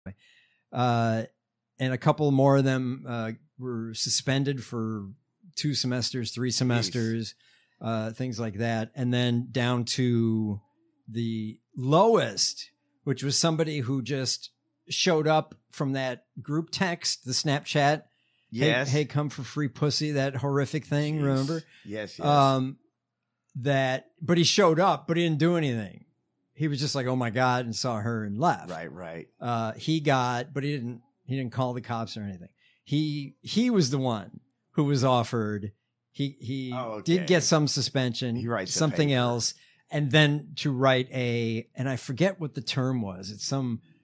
and a couple more of them were suspended for 2 semesters, 3 semesters, things like that. And then down to the lowest, which was somebody who just showed up from that group text, the Snapchat. Yes. Hey, come for free pussy, that horrific thing, Jeez. remember? Yes. But he showed up, but he didn't do anything. He was just like, oh my God, and saw her and left. Right. But he didn't call the cops or anything. He was the one who was offered. He did get some suspension, He writes something else, and then to write and I forget what the term was. It's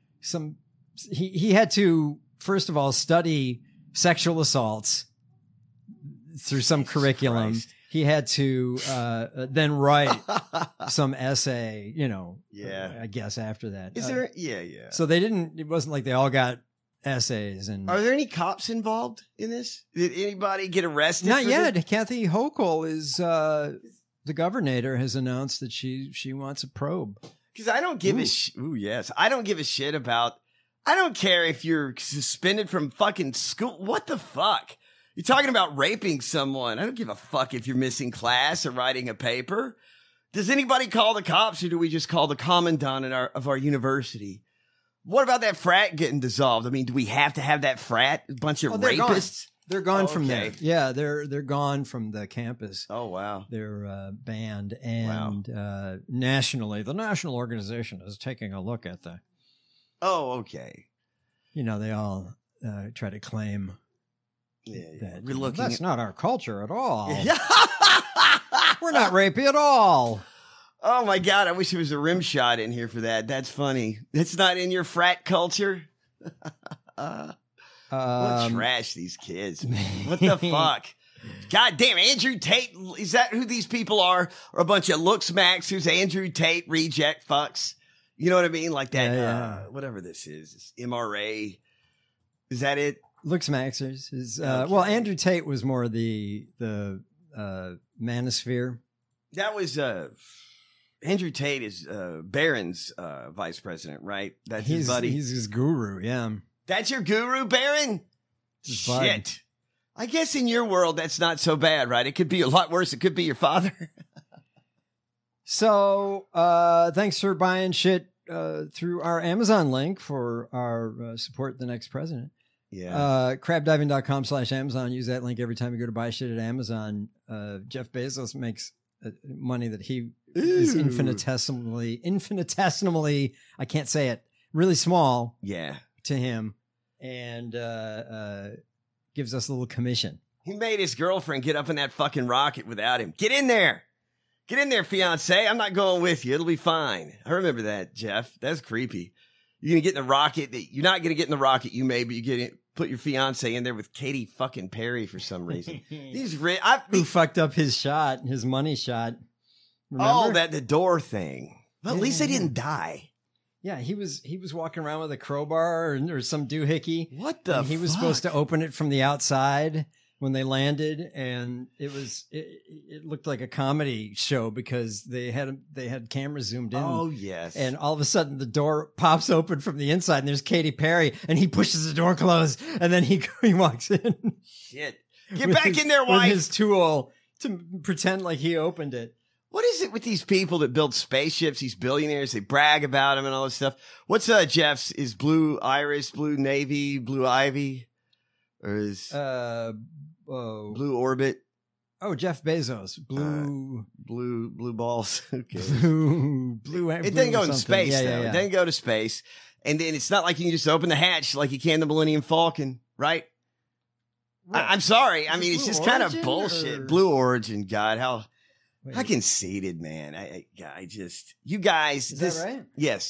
he had to, first of all, study sexual assaults through some curriculum. Christ. He had to then write some essay, I guess after that. Is there? Yeah. So it wasn't like they all got essays. And Are there any cops involved in this? Did anybody get arrested? not yet. This? Kathy Hochul is, the governor has announced that she wants a probe. Because I don't give I don't give a shit about, I don't care if you're suspended from fucking school. What the fuck? You're talking about raping someone. I don't give a fuck if you're missing class or writing a paper. Does anybody call the cops, or do we just call the commandant of our university? What about that frat getting dissolved? I mean, do we have to have that frat? A bunch of rapists? They're gone from there. Yeah, they're gone from the campus. Oh, wow. They're banned. And nationally, the national organization is taking a look at the... Oh, okay. They all try to claim... Yeah. That's not our culture at all. We're not rapey at all. Oh my God, I wish there was a rim shot in here for that. That's funny. That's not in your frat culture. What trash, these kids. What the fuck? God damn, Andrew Tate. Is that who these people are? Or a bunch of looks max who's Andrew Tate reject fucks? You know what I mean? Like that, whatever this is. This MRA. Is that it? Looks Maxers is well. Andrew Tate was more the manosphere. That was Andrew Tate is Barron's vice president, right? That's his buddy. He's his guru. Yeah, that's your guru, Barron. Shit. I guess in your world that's not so bad, right? It could be a lot worse. It could be your father. So thanks for buying shit through our Amazon link for our support the next president. Yeah. Crabdiving.com/Amazon. Use that link every time you go to buy shit at Amazon. Jeff Bezos makes money that he is infinitesimally, I can't say it, really small. Yeah. To him, and gives us a little commission. He made his girlfriend get up in that fucking rocket without him. Get in there, fiance. I'm not going with you. It'll be fine. I remember that, Jeff. That's creepy. You're going to get in the rocket. You're not going to get in the rocket. You may, but you put your fiance in there with Katy fucking Perry for some reason. Who fucked up his money shot. Remember? Oh, the door thing. Well, at least they didn't die. Yeah, he was walking around with a crowbar or some doohickey. What the fuck? He was supposed to open it from the outside when they landed, and it looked like a comedy show because they had cameras zoomed in. Oh yes. And all of a sudden the door pops open from the inside and there's Katy Perry and he pushes the door closed and then he walks in. Shit. Get back in there, wife. With his tool to pretend like he opened it. What is it with these people that build spaceships, these billionaires, they brag about them and all this stuff? What's Jeff's? Is Blue Iris, Blue Navy, Blue Ivy? Or is Blue Orbit? Oh, Jeff Bezos. Blue balls. Okay. Blue. It didn't go to space, though. Yeah. It didn't go to space. And then it's not like you can just open the hatch like you can the Millennium Falcon, right? I'm sorry. I mean, it's just kind of bullshit. Blue Origin, God, how conceited, man. You guys. Is that right? Yes.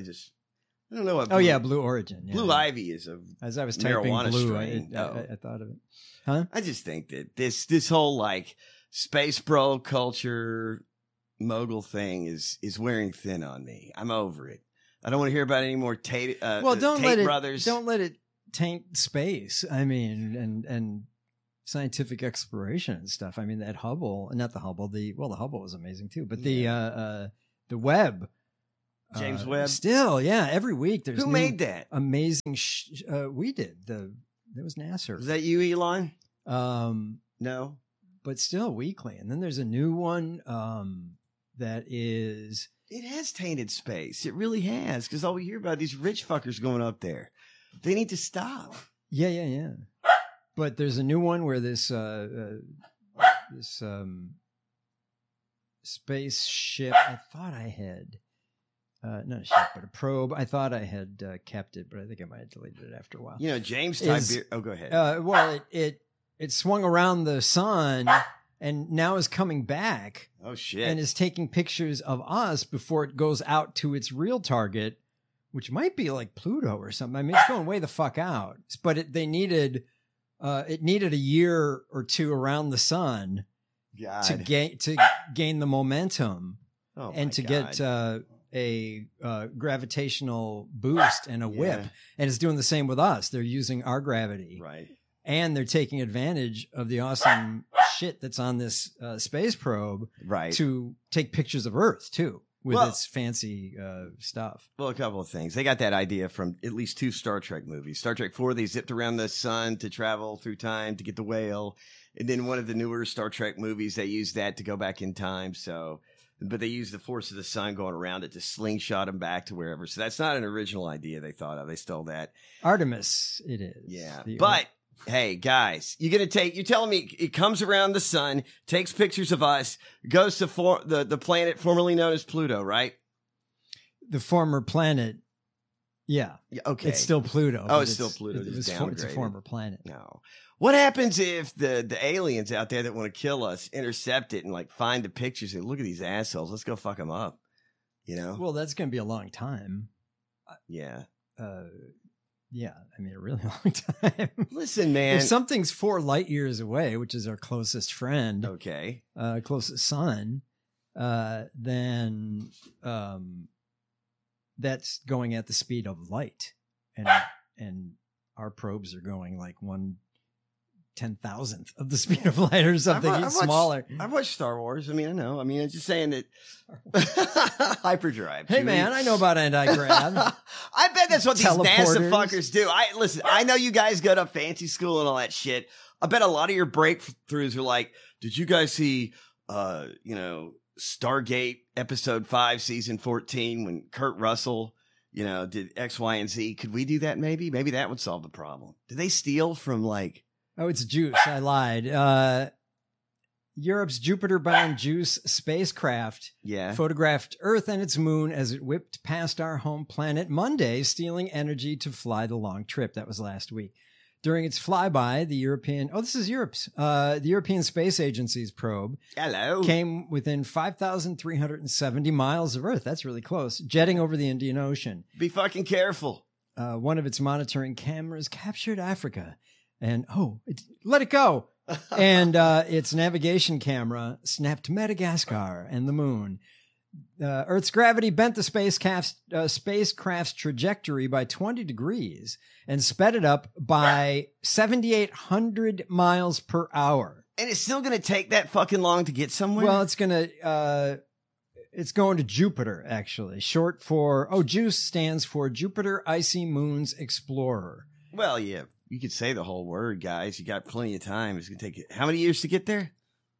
I don't know what. Blue Origin. Yeah. Blue Ivy is as I was typing blue, I thought of it. Huh? I just think that this whole like space bro culture mogul thing is wearing thin on me. I'm over it. I don't want to hear about any more Tate. Tate brothers. Don't let it taint space. I mean, and scientific exploration and stuff. I mean, that Hubble, not the Hubble. The Hubble was amazing too, but the Webb. James Webb. Still, yeah. Every week there's Who made that? Amazing. We did. That was NASA. Was that you, Elon? No, but still weekly. And then there's a new one that is. It has tainted space. It really has, because all we hear about these rich fuckers going up there. They need to stop. Yeah. But there's a new one where this spaceship. I thought I had not a ship, but a probe. I thought I had kept it, but I think I might have deleted it after a while. You know, James Tiberius. Oh, go ahead. Well, it swung around the sun and now is coming back. Oh shit! And is taking pictures of us before it goes out to its real target, which might be like Pluto or something. I mean, it's going way the fuck out. But they needed a year or two around the sun to gain the momentum and to get a gravitational boost and a whip. And it's doing the same with us. They're using our gravity, right? And they're taking advantage of the awesome shit that's on this space probe, right, to take pictures of Earth too with its fancy stuff. Well, a couple of things. They got that idea from at least 2 Star Trek movies. Star Trek 4, they zipped around the sun to travel through time to get the whale, and then one of the newer Star Trek movies, they used that to go back in time. But they used the force of the sun going around it to slingshot them back to wherever. So that's not an original idea they thought of. They stole that. Artemis, it is. Yeah, but. Hey guys, you're telling me it comes around the sun, takes pictures of us, goes to the planet formerly known as Pluto, right? The former planet. Yeah. Okay. It's still Pluto. Oh, it's still Pluto. It's a former planet. No. What happens if the aliens out there that want to kill us intercept it and like find the pictures and look at these assholes? Let's go fuck them up. You know? Well, that's going to be a long time. Yeah. Yeah, I mean, a really long time. Listen, man. If something's 4 light years away, which is our closest friend, closest sun, then that's going at the speed of light, and our probes are going like 1/10,000th of the speed of light or something smaller. I've watched Star Wars. I mean, I know. I mean, I'm just saying that hyperdrive. Hey, man, I know about anti-grav. I bet that's what these NASA fuckers do. Listen, I know you guys go to fancy school and all that shit. I bet a lot of your breakthroughs are like, did you guys see, Stargate episode 5, season 14, when Kurt Russell, did X, Y, and Z? Could we do that maybe? Maybe that would solve the problem. Did they steal from like... Oh, it's JUICE. I lied. Europe's Jupiter-bound JUICE spacecraft photographed Earth and its moon as it whipped past our home planet Monday, stealing energy to fly the long trip. That was last week. During its flyby, the European Space Agency's probe came within 5,370 miles of Earth. That's really close. Jetting over the Indian Ocean. Be fucking careful. One of its monitoring cameras captured Africa. And, let it go. And its navigation camera snapped Madagascar and the moon. Earth's gravity bent the spacecraft's trajectory by 20 degrees and sped it up by 7,800 miles per hour. And it's still going to take that fucking long to get somewhere? Well, it's going to Jupiter, actually. Short for, JUICE stands for Jupiter Icy Moons Explorer. Well, yeah. You could say the whole word, guys. You got plenty of time. It's going to take how many years to get there?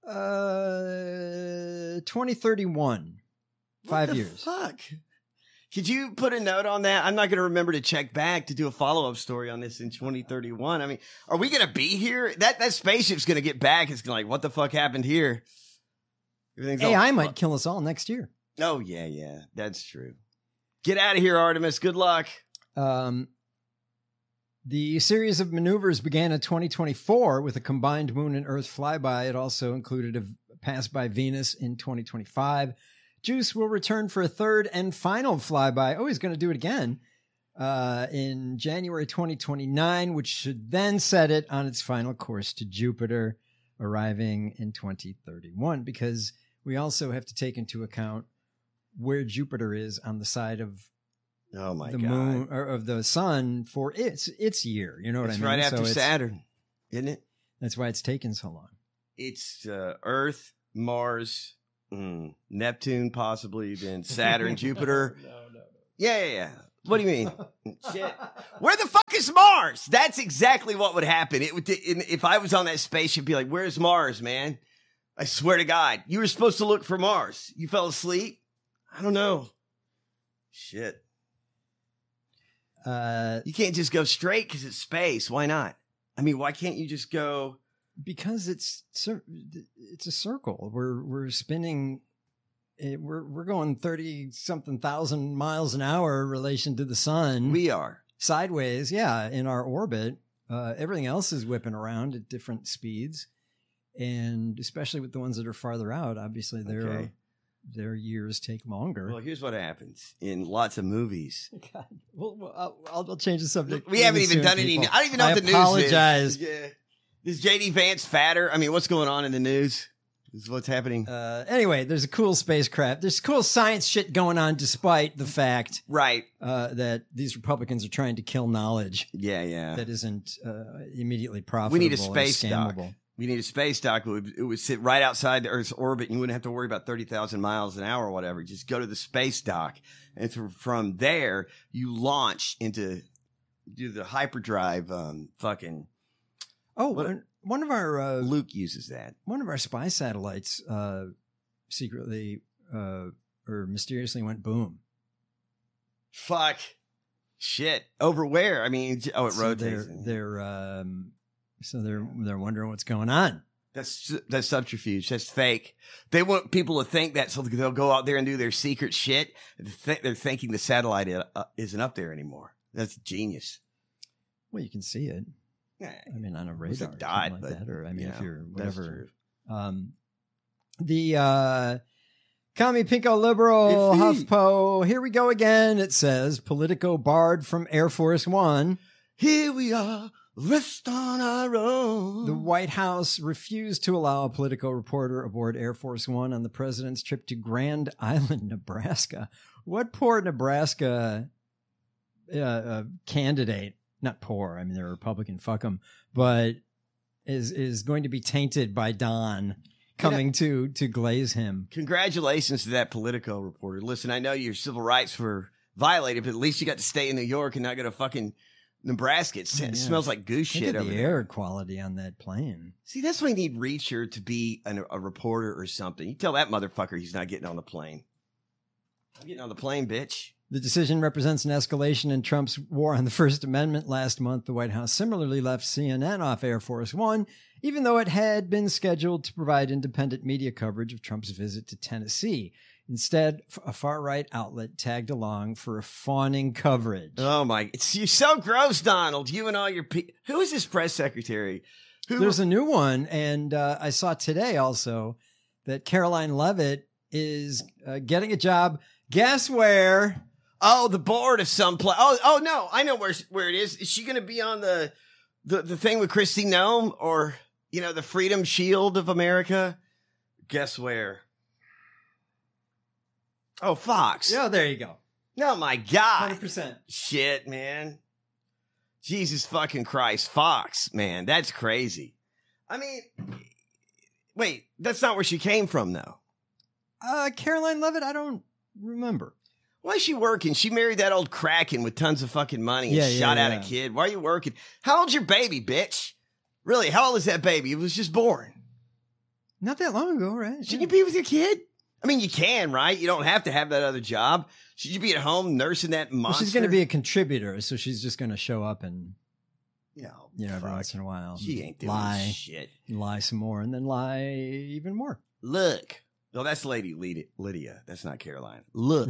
2031. 5 years. Fuck. Could you put a note on that? I'm not going to remember to check back to do a follow-up story on this in 2031. I mean, are we going to be here? That spaceship's going to get back. It's going to like, what the fuck happened here? AI might kill us all next year. Oh, yeah. That's true. Get out of here, Artemis. Good luck. The series of maneuvers began in 2024 with a combined Moon and Earth flyby. It also included a pass by Venus in 2025. JUICE will return for a third and final flyby. Oh, he's going to do it again in January 2029, which should then set it on its final course to Jupiter, arriving in 2031, because we also have to take into account where Jupiter is on the side of the moon or of the sun for its year. You know what I mean? It's right after Saturn, isn't it? That's why it's taken so long. It's Earth, Mars, Neptune, possibly, then Saturn, Jupiter. Yeah. What do you mean? Shit. Where the fuck is Mars? That's exactly what would happen. It would, if I was on that spaceship, be like, where's Mars, man? I swear to God, you were supposed to look for Mars. You fell asleep? I don't know. Shit. You can't just go straight because it's space. Why not? I mean, why can't you just go? Because it's a circle. We're spinning. We're going 30-something thousand miles an hour in relation to the sun. We are sideways, yeah, in our orbit. Everything else is whipping around at different speeds, and especially with the ones that are farther out, obviously their years take longer. Well, here's what happens in lots of movies. God. Well, I'll change the subject. We haven't even done any. I don't even know what the news is. I apologize. Yeah. Is JD Vance fatter? I mean, what's going on in the news? This is what's happening. Anyway, there's a cool spacecraft. There's cool science shit going on despite the fact that these Republicans are trying to kill knowledge. Yeah. That isn't immediately profitable. We need a space dock. We need a space dock. It would sit right outside the Earth's orbit, and you wouldn't have to worry about 30,000 miles an hour or whatever. Just go to the space dock, and from there, you launch do the hyperdrive fucking... One of our Luke uses that. One of our spy satellites secretly or mysteriously went boom. Fuck. Shit. Over where? I mean, it rotates. They're wondering what's going on. That's subterfuge. That's fake. They want people to think that, so they'll go out there and do their secret shit. They're thinking the satellite isn't up there anymore. That's genius. Well, you can see it. I mean, on a radar or dot, something like that, or I mean, if you're whatever. The Commie Pinko Liberal HuffPo. Here we go again. It says Politico barred from Air Force One. Here we are, rest on our own. The White House refused to allow a Politico reporter aboard Air Force One on the president's trip to Grand Island, Nebraska. What poor Nebraska candidate? Not poor. I mean, they're a Republican. Fuck them. But is going to be tainted by Don coming to glaze him. Congratulations to that Politico reporter. Listen, I know your civil rights were violated, but at least you got to stay in New York and not go to fucking Nebraska. It smells like goose shit over there. The air quality on that plane. See, that's why you need Reacher to be a reporter or something. You tell that motherfucker he's not getting on the plane. I'm getting on the plane, bitch. The decision represents an escalation in Trump's war on the First Amendment. Last month, the White House similarly left CNN off Air Force One, even though it had been scheduled to provide independent media coverage of Trump's visit to Tennessee. Instead, a far-right outlet tagged along for a fawning coverage. Oh, my. You're so gross, Donald. You and all your people. Who is this press secretary? There's a new one, and I saw today also that Caroline Leavitt is getting a job. Guess where? Oh, the board of some place. Oh, no. I know where it is. Is she going to be on the thing with Kristi Noem, or, the Freedom Shield of America? Guess where? Oh, Fox. Yeah, there you go. Oh, my God. 100%. Shit, man. Jesus fucking Christ. Fox, man. That's crazy. I mean, wait, that's not where she came from, though. Caroline Leavitt, I don't remember. Why is she working? She married that old Kraken with tons of fucking money and shot out a kid. Why are you working? How old's your baby, bitch? Really, how old is that baby? It was just born. Not that long ago, right? Shouldn't you be with your kid? I mean, you can, right? You don't have to have that other job. Should you be at home nursing that monster? Well, she's going to be a contributor, so she's just going to show up and, every once in a while. She ain't doing shit. Lie some more, and then lie even more. Look. No, that's Lady Lydia. That's not Caroline. Look.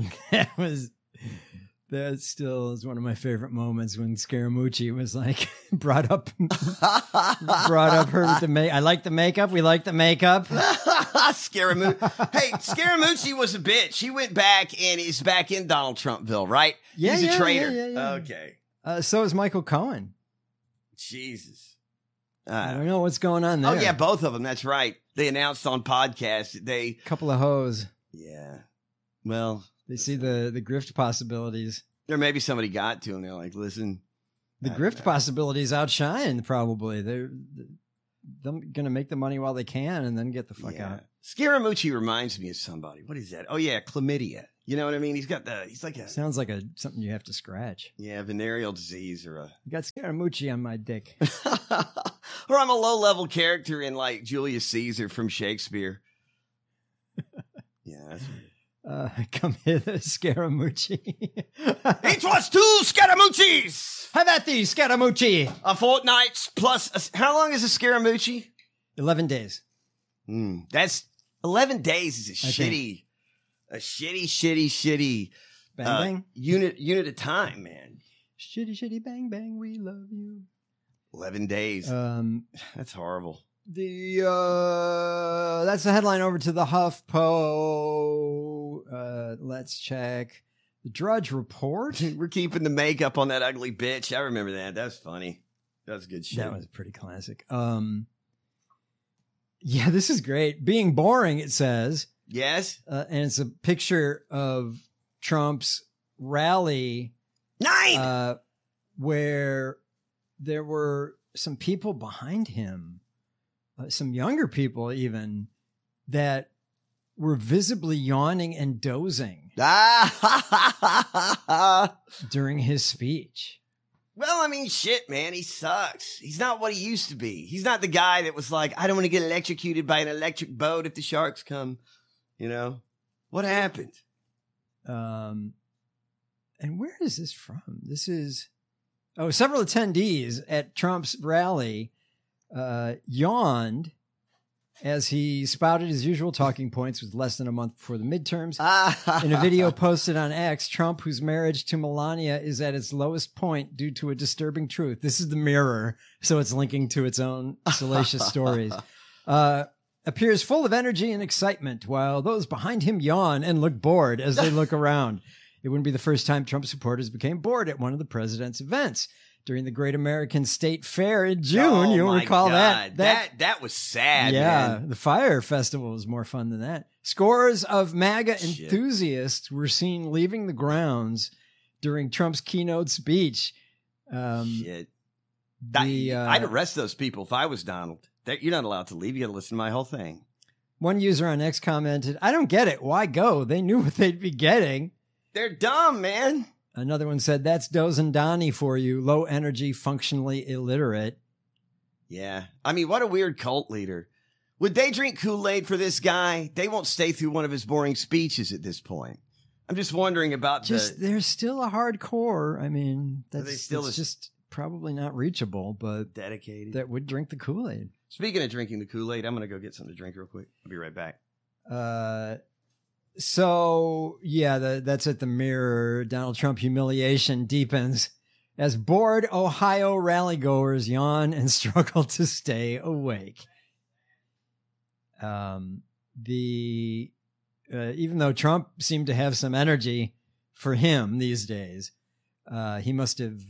That still is one of my favorite moments when Scaramucci was like brought up her with the I like the makeup. We like the makeup. Scaramucci. Hey, Scaramucci was a bitch. He went back and he's back in Donald Trumpville, right? Yeah, he's a traitor. Yeah. Okay. So is Michael Cohen. Jesus. I don't know what's going on there. Oh yeah, both of them. That's right. They announced on podcast that couple of hoes. Yeah. Well, they see the grift possibilities. Or maybe somebody got to them. They're like, listen, the grift possibilities outshine probably. They're going to make the money while they can and then get the fuck out. Scaramucci reminds me of somebody. What is that? Oh yeah, chlamydia. You know what I mean? He's like a Sounds like something you have to scratch. Yeah, venereal disease or a. I got Scaramucci on my dick. Or I'm a low-level character in like Julius Caesar from Shakespeare. Yeah. Come hither, Scaramucci. It was 2 Scaramucci's. Have at thee, Scaramucci. A fortnight plus. How long is a Scaramucci? 11 days. That's 11 days is shitty Bang bang. Unit of time, man. Shitty bang bang. We love you. 11 days. That's horrible. That's the headline. Over to the HuffPo. Let's check the Drudge Report. We're keeping the makeup on that ugly bitch. I remember that. That's funny. That's good shit. That was pretty classic. Yeah, this is great. Being boring, it says. Yes. And it's a picture of Trump's rally. 9! Where there were some people behind him, some younger people even, that were visibly yawning and dozing during his speech. Well, I mean, shit, man. He sucks. He's not what he used to be. He's not the guy that was like, I don't want to get electrocuted by an electric boat if the sharks come. You know? What happened? And where is this from? This is... Oh, several attendees at Trump's rally yawned as he spouted his usual talking points with less than a month before the midterms. In a video posted on X, Trump, whose marriage to Melania is at its lowest point due to a disturbing truth. This is the Mirror, so it's linking to its own salacious stories. Appears full of energy and excitement, while those behind him yawn and look bored as they look around. It wouldn't be the first time Trump supporters became bored at one of the president's events. During the Great American State Fair in June, you'll recall God. That was sad, man. The Fire Festival was more fun than that. Scores of MAGA enthusiasts were seen leaving the grounds during Trump's keynote speech. I'd arrest those people if I was Donald. You're not allowed to leave. You got to listen to my whole thing. One user on X commented, I don't get it. Why go? They knew what they'd be getting. They're dumb, man. Another one said, that's Dozen Donnie for you. Low energy, functionally illiterate. Yeah. I mean, what a weird cult leader. Would they drink Kool-Aid for this guy? They won't stay through one of his boring speeches at this point. I'm just wondering about there's still a hardcore. I mean, that's still just probably not reachable, but dedicated. That would drink the Kool-Aid. Speaking of drinking the Kool-Aid, I'm going to go get something to drink real quick. I'll be right back. So, yeah, that's at the Mirror. Donald Trump humiliation deepens as bored Ohio rallygoers yawn and struggle to stay awake. Even though Trump seemed to have some energy for him these days, he must have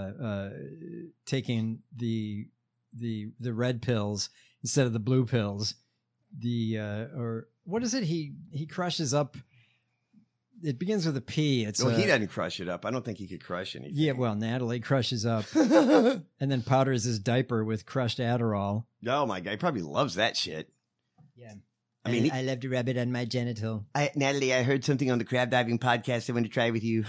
taken the red pills instead of the blue pills. Or what is it? He crushes up. It begins with a P. He doesn't crush it up. I don't think he could crush anything. Yeah, well, Natalie crushes up and then powders his diaper with crushed Adderall. Oh my God, he probably loves that shit. Yeah. I mean, I love to rub it on my genital. Natalie, I heard something on the crab diving podcast I want to try with you.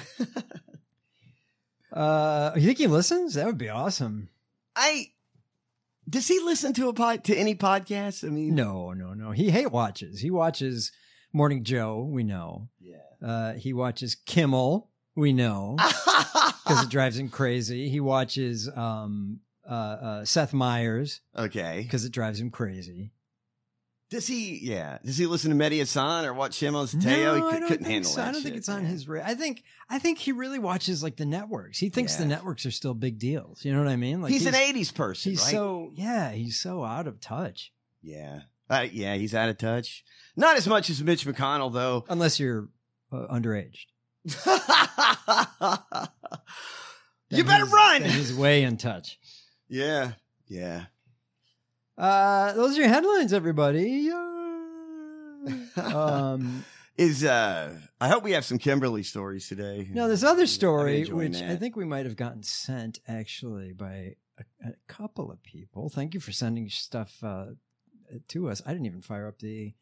You think he listens? That would be awesome. Does he listen to any podcasts? I mean, no. He hate watches. He watches Morning Joe. We know. Yeah. He watches Kimmel. We know because it drives him crazy. He watches Seth Meyers. Okay. Because it drives him crazy. Does he listen to Mehdi Hassan or watch Shimon Teo? No, he couldn't handle so. that. I don't think it's on his radar. I think he really watches like the networks. He thinks the networks are still big deals. You know what I mean? Like he's an 80s person, he's right? He's so out of touch. Yeah. He's out of touch. Not as much as Mitch McConnell, though. Unless you're underaged. You better run! He's way in touch. Yeah. Those are your headlines, everybody. I hope we have some Kimberly stories today. No, this other story, which I think we might have gotten sent actually by a couple of people. Thank you for sending stuff to us. I didn't even fire up the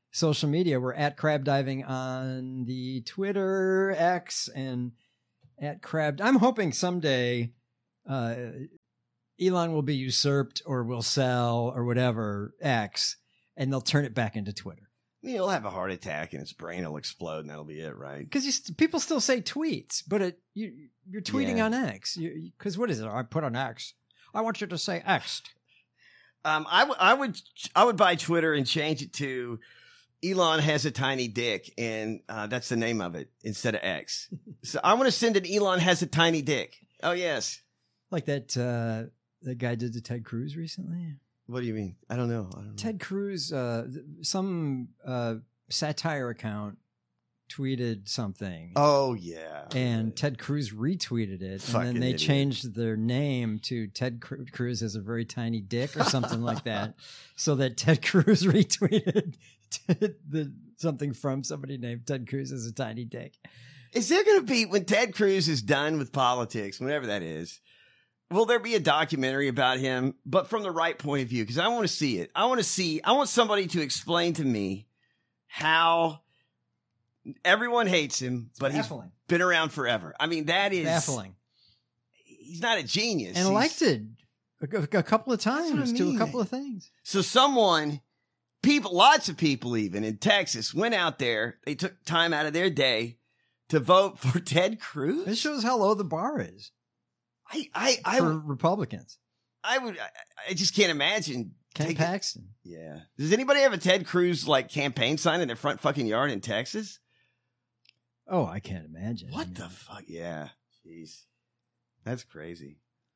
social media. We're at Crab Diving on the Twitter, X, and at Crab. I'm hoping someday Elon will be usurped or will sell or whatever X, and they'll turn it back into Twitter. He'll have a heart attack and his brain will explode and that'll be it, right? Because people still say tweets, but you're tweeting on X. Because what is it? I put on X. I want you to say X. I would buy Twitter and change it to Elon has a tiny dick, and that's the name of it instead of X. So I want to send an Elon has a tiny dick. Oh yes, like that guy did to Ted Cruz recently. What do you mean? I don't know. Ted Cruz, some satire account tweeted something. Oh, yeah. And Ted Cruz retweeted it. And then they changed their name to Ted Cruz has a very tiny dick or something like that. So that Ted Cruz retweeted something from somebody named Ted Cruz has a tiny dick. Is there going to be, when Ted Cruz is done with politics, whenever that is, will there be a documentary about him, but from the right point of view? Because I want to see it. I want somebody to explain to me how everyone hates him, but he's been around forever. I mean, that is baffling. He's not a genius. And elected a couple of times to a couple of things. So lots of people even in Texas went out there. They took time out of their day to vote for Ted Cruz. This shows how low the bar is. For Republicans. I just can't imagine. Ken Paxton. Yeah. Does anybody have a Ted Cruz campaign sign in their front fucking yard in Texas? Oh, I can't imagine. What the fuck? Yeah. Jeez. That's crazy.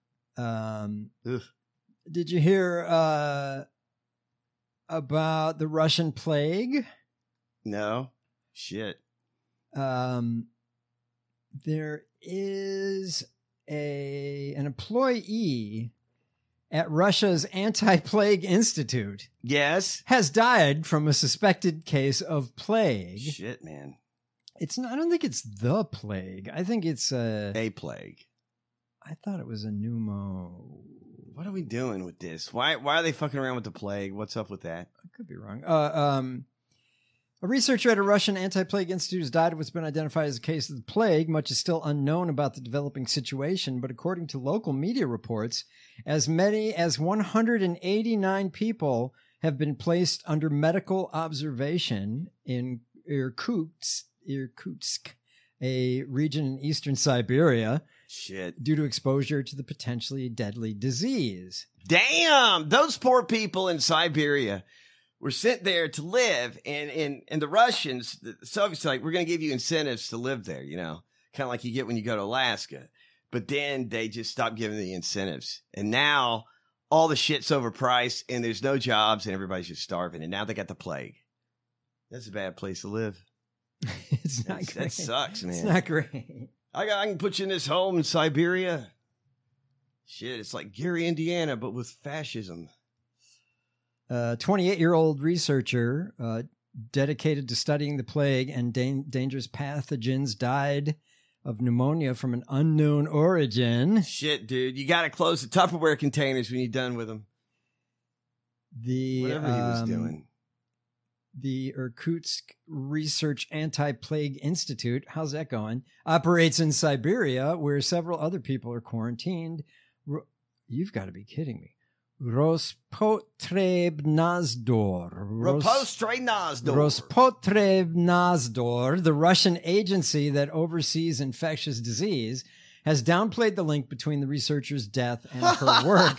Did you hear about the Russian plague? No. Shit. There is an employee at Russia's Anti-Plague Institute. Yes. Has died from a suspected case of plague. Shit, man. I don't think it's the plague. I think it's a plague. I thought it was a pneumo. What are we doing with this? Why are they fucking around with the plague? What's up with that? I could be wrong. A researcher at a Russian anti-plague institute has died of what's been identified as a case of the plague. Much is still unknown about the developing situation, but according to local media reports, as many as 189 people have been placed under medical observation in Irkutsk, a region in eastern Siberia. Shit. Due to exposure to the potentially deadly disease. Damn! Those poor people in Siberia were sent there to live, and the Russians, the Soviets, we're going to give you incentives to live there, kind of like you get when you go to Alaska. But then they just stopped giving the incentives. And now all the shit's overpriced, and there's no jobs, and everybody's just starving. And now they got the plague. That's a bad place to live. It's not great. That sucks, man. It's not great. I can put you in this home in Siberia. Shit, it's like Gary, Indiana, but with fascism. 28-year-old researcher dedicated to studying the plague and dangerous pathogens died of pneumonia from an unknown origin. Shit, dude. You got to close the Tupperware containers when you're done with them. Whatever he was doing. The Irkutsk Research Anti-Plague Institute, how's that going, operates in Siberia, where several other people are quarantined. You've got to be kidding me. Rospotrebnazdor, the Russian agency that oversees infectious disease, has downplayed the link between the researcher's death and her work.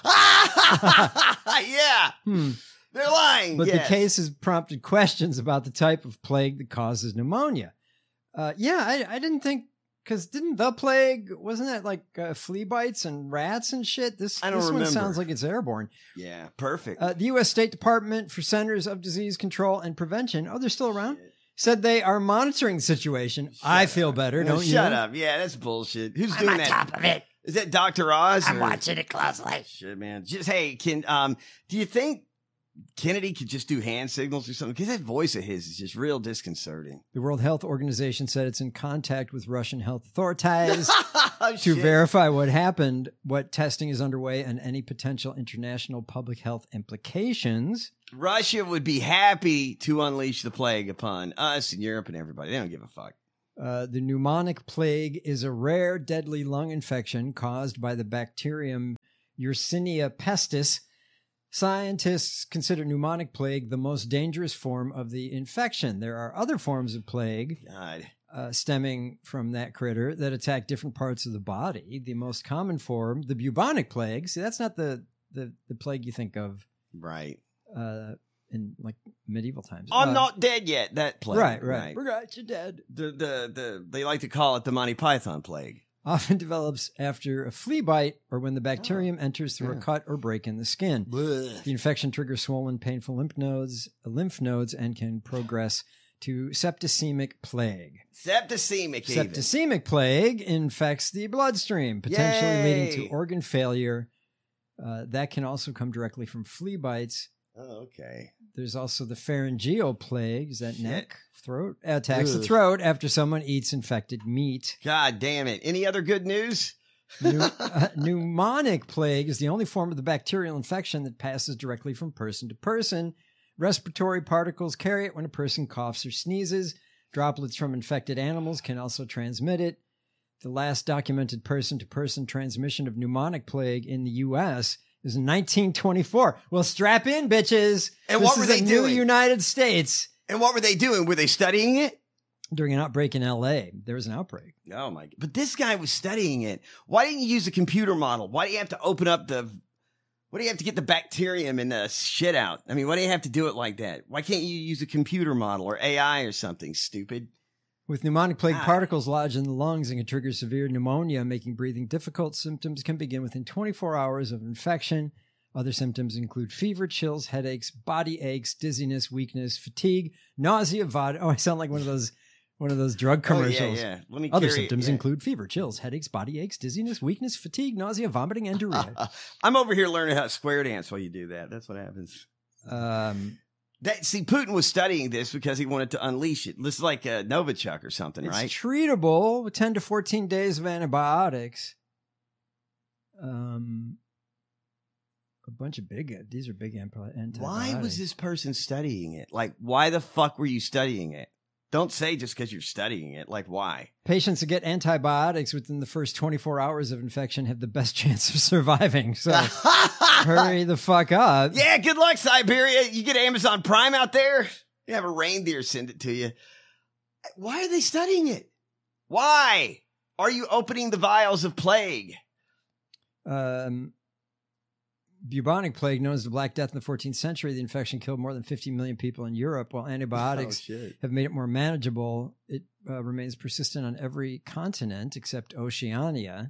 Yeah. They're lying. But the case has prompted questions about the type of plague that causes pneumonia. I didn't think, because didn't the plague, wasn't that like flea bites and rats and shit? This one sounds like it's airborne. Yeah, perfect. The U.S. State Department for Centers of Disease Control and Prevention, they're still around, said they are monitoring the situation. I feel better, don't you? Shut up. Yeah, that's bullshit. Who's doing on that? Top of it. Is that Dr. Oz? I'm watching it closely. Shit, man. Just, hey, do you think Kennedy could just do hand signals or something, because that voice of his is just real disconcerting. The World Health Organization said it's in contact with Russian health authorities Oh, to shit. verify what happened, what testing is underway, and any potential international public health implications. Russia would be happy to unleash the plague upon us and Europe and everybody. They don't give a fuck. The pneumonic plague is a rare, deadly lung infection caused by the bacterium Yersinia pestis. Scientists consider pneumonic plague the most dangerous form of the infection. There are other forms of plague stemming from that critter that attack different parts of the body. The most common form, the bubonic plague. See, that's not the plague you think of, right? In like medieval times. I'm not dead yet. That plague, right. You're dead. They like to call it the Monty Python plague. Often develops after a flea bite or when the bacterium enters through a cut or break in the skin. Blech. The infection triggers swollen, painful lymph nodes, and can progress to septicemic plague. Septicemic plague infects the bloodstream, potentially leading to organ failure. That can also come directly from flea bites. Oh, okay. There's also the pharyngeal plague. Is that neck, throat? Attacks the throat after someone eats infected meat. God damn it. Any other good news? Pneumonic plague is the only form of the bacterial infection that passes directly from person to person. Respiratory particles carry it when a person coughs or sneezes. Droplets from infected animals can also transmit it. The last documented person-to-person transmission of pneumonic plague in the U.S. is in 1924. Well, strap in, bitches. And what were they doing? New United States. And what were they doing? Were they studying it? During an outbreak in L.A. There was an outbreak. Oh, my God. But this guy was studying it. Why didn't you use a computer model? Why do you have to open up what do you have to get the bacterium and the shit out? I mean, why do you have to do it like that? Why can't you use a computer model or AI or something stupid? With pneumonic plague, particles lodge in the lungs and can trigger severe pneumonia, making breathing difficult. Symptoms can begin within 24 hours of infection. Other symptoms include fever, chills, headaches, body aches, dizziness, weakness, fatigue, nausea, vomiting. Oh, I sound like one of those drug commercials. Yeah. Other symptoms include fever, chills, headaches, body aches, dizziness, weakness, fatigue, nausea, vomiting, and diarrhea. I'm over here learning how to square dance while you do that. That's what happens. Putin was studying this because he wanted to unleash it. This is like a Novichok or something, right? It's treatable with 10 to 14 days of antibiotics. A bunch of these are big antibiotics. Why was this person studying it? Like, why the fuck were you studying it? Don't say just because you're studying it. Like, why? Patients that get antibiotics within the first 24 hours of infection have the best chance of surviving. So hurry the fuck up. Yeah, good luck, Siberia. You get Amazon Prime out there, you have a reindeer send it to you. Why are they studying it? Why are you opening the vials of plague? Bubonic plague, known as the Black Death in the 14th century, the infection killed more than 50 million people in Europe. While antibiotics have made it more manageable, it remains persistent on every continent except Oceania.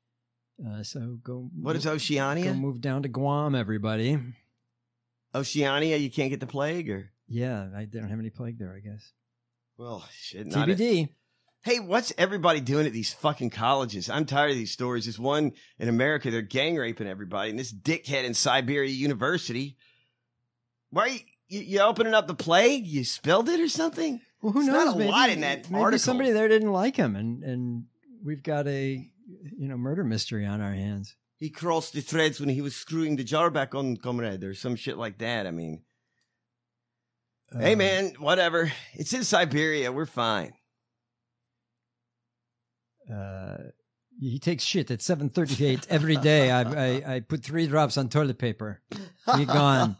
What is Oceania? Go move down to Guam, everybody. Oceania, you can't get the plague, or? Yeah, they don't have any plague there, I guess. Well, shit. TBD. Hey, what's everybody doing at these fucking colleges? I'm tired of these stories. There's one in America, they're gang raping everybody, and this dickhead in Siberia University. Why are you opening up the plague? You spilled it or something? Well, who knows? Not a lot in that maybe article. Somebody there didn't like him, and we've got a murder mystery on our hands. He crossed the threads when he was screwing the jar back on, comrade, or some shit like that. I mean, hey man, whatever. It's in Siberia. We're fine. He takes shit at 7:38 every day. I put 3 drops on toilet paper. You're gone.